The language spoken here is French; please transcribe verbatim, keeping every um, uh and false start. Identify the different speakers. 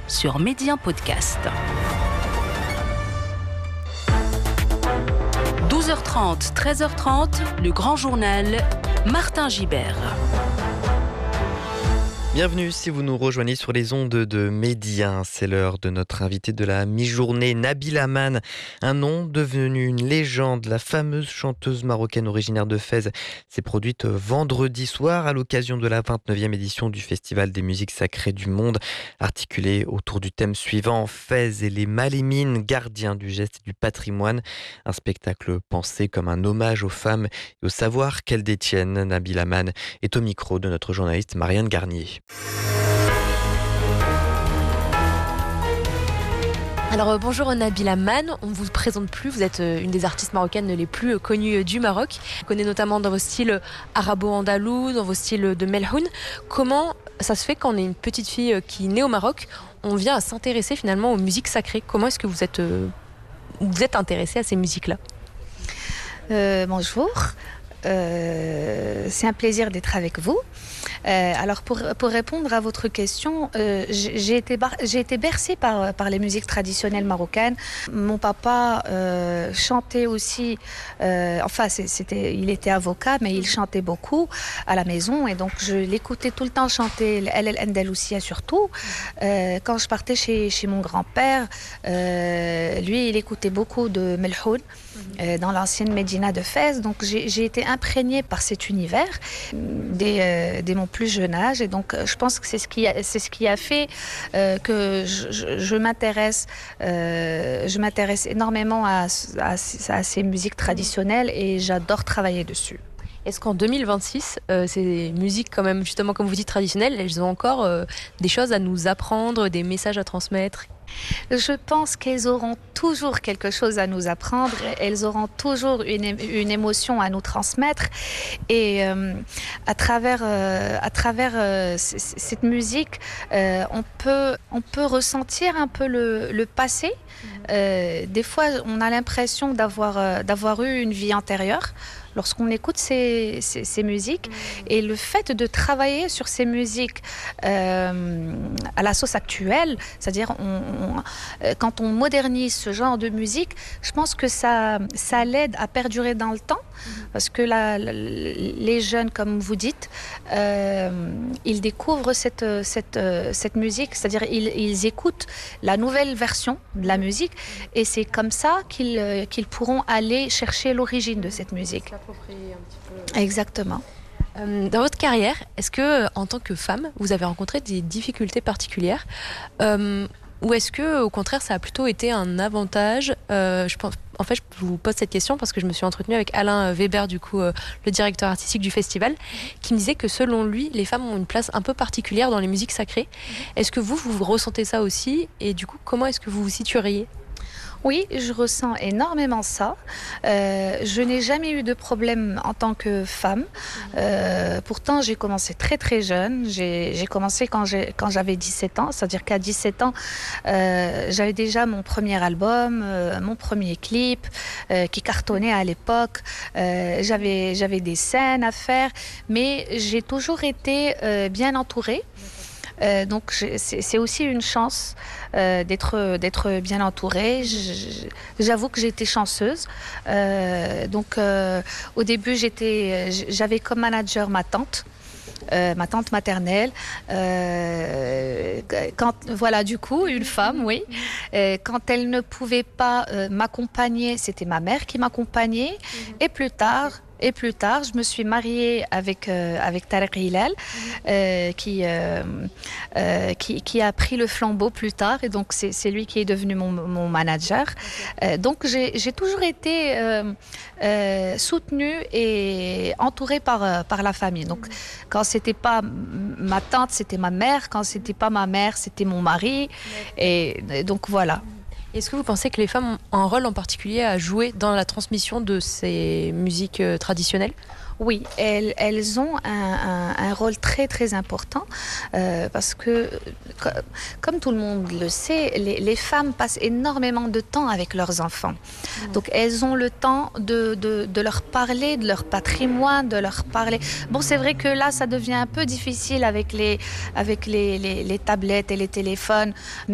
Speaker 1: sur Média Podcast. douze heures trente, treize heures trente, le grand journal, Martin Gibert.
Speaker 2: Bienvenue si vous nous rejoignez sur les ondes de Média. C'est l'heure de notre invité de la mi-journée, Nabila Aman. Un nom devenu une légende, la fameuse chanteuse marocaine originaire de Fès s'est produite vendredi soir à l'occasion de la vingt-neuvième édition du Festival des musiques sacrées du monde, articulé autour du thème suivant, Fès et les Malémines, gardiens du geste et du patrimoine. Un spectacle pensé comme un hommage aux femmes et au savoir qu'elles détiennent. Nabila Aman est au micro de notre journaliste Marianne Garnier.
Speaker 3: Alors euh, bonjour Nabila Aman, on ne vous présente plus, vous êtes euh, une des artistes marocaines les plus euh, connues euh, du Maroc. On connaît notamment dans vos styles euh, arabo-andalou, dans vos styles de melhoun. Comment ça se fait quand on est une petite fille euh, qui naît au Maroc, on vient à s'intéresser finalement aux musiques sacrées? Comment est-ce que vous êtes, euh, vous êtes intéressée à ces musiques-là?
Speaker 4: euh, Bonjour, euh, c'est un plaisir d'être avec vous. Euh, alors pour, pour répondre à votre question, euh, j'ai, été bar- j'ai été bercée par, par les musiques traditionnelles marocaines. Mon papa euh, chantait aussi, euh, enfin c'est, c'était, il était avocat mais il chantait beaucoup à la maison et donc je l'écoutais tout le temps chanter El El Andalousia surtout. Euh, quand je partais chez, chez mon grand-père, euh, lui il écoutait beaucoup de melhoun euh, dans l'ancienne Médina de Fès, donc j'ai, j'ai été imprégnée par cet univers dès, euh, dès mon plus jeune âge et donc je pense que c'est ce qui a, c'est ce qui a fait euh, que je, je, je m'intéresse euh, je m'intéresse énormément à, à, à ces musiques traditionnelles et j'adore travailler dessus.
Speaker 3: Est-ce qu'en deux mille vingt-six, euh, ces musiques quand même, justement comme vous dites traditionnelles, elles ont encore euh, des choses à nous apprendre, des messages à transmettre?
Speaker 4: Je pense qu'elles auront toujours quelque chose à nous apprendre, elles auront toujours une, une émotion à nous transmettre et euh, à travers, euh, à travers euh, c- cette musique, euh, on, peut, on peut ressentir un peu le, le passé. Euh, des fois, on a l'impression d'avoir, euh, d'avoir eu une vie antérieure lorsqu'on écoute ces, ces, ces musiques. Et le fait de travailler sur ces musiques euh, à la sauce actuelle, c'est-à-dire on, on, quand on modernise ce genre de musique, je pense que ça, ça l'aide à perdurer dans le temps, parce que la, la, les jeunes, comme vous dites, euh, ils découvrent cette, cette, cette musique, c'est-à-dire ils, ils écoutent la nouvelle version de la musique, et c'est comme ça qu'ils, qu'ils pourront aller chercher l'origine de cette musique.
Speaker 3: Un petit peu.
Speaker 4: Exactement.
Speaker 3: Euh, dans votre carrière, est-ce que, en tant que femme, vous avez rencontré des difficultés particulières euh, ou est-ce que, au contraire, ça a plutôt été un avantage? euh, je pense, En fait, je vous pose cette question parce que je me suis entretenue avec Alain Weber, du coup, euh, le directeur artistique du festival, qui me disait que selon lui, les femmes ont une place un peu particulière dans les musiques sacrées. Est-ce que vous, vous ressentez ça aussi? Et du coup, comment est-ce que vous vous situeriez?
Speaker 4: Oui, je ressens énormément ça. Euh, je n'ai jamais eu de problème en tant que femme. Euh, pourtant, j'ai commencé très très jeune. J'ai, j'ai commencé quand, j'ai, quand j'avais dix-sept ans, c'est-à-dire qu'à dix-sept ans, euh, j'avais déjà mon premier album, euh, mon premier clip euh, qui cartonnait à l'époque. Euh, j'avais, j'avais des scènes à faire, mais j'ai toujours été euh, bien entourée. Euh, donc c'est, c'est aussi une chance euh, d'être, d'être bien entourée. Je, j'avoue que j'étais chanceuse. Euh, donc euh, au début j'étais, j'avais comme manager ma tante. Euh, ma tante maternelle, euh, quand, voilà, du coup, une femme, oui. Euh, quand elle ne pouvait pas euh, m'accompagner, c'était ma mère qui m'accompagnait. Mm-hmm. Et plus tard, Et plus tard, je me suis mariée avec, euh, avec Tarek Hilal, euh, qui, euh, euh, qui, qui a pris le flambeau plus tard. Et donc, c'est, c'est lui qui est devenu mon, mon manager. Euh, donc, j'ai, j'ai toujours été euh, euh, soutenue et entourée par, par la famille. Donc, quand c'était pas ma tante, c'était ma mère. Quand c'était pas ma mère, c'était mon mari. Et, et donc, voilà.
Speaker 3: Est-ce que vous pensez que les femmes ont un rôle en particulier à jouer dans la transmission de ces musiques traditionnelles ?
Speaker 4: Oui, elles, elles ont un, un, un rôle très très important euh, parce que, comme tout le monde le sait, les, les femmes passent énormément de temps avec leurs enfants. Mmh. Donc elles ont le temps de, de, de leur parler, de leur patrimoine, de leur parler. Bon, c'est vrai que là, ça devient un peu difficile avec les, avec les, les, les tablettes et les téléphones,